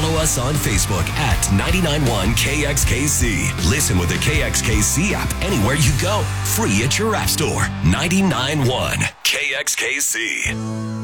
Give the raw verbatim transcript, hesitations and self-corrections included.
Follow us on Facebook at ninety-nine point one K X K C. Listen with the K X K C app anywhere you go. Free at your app store. ninety-nine point one K X K C.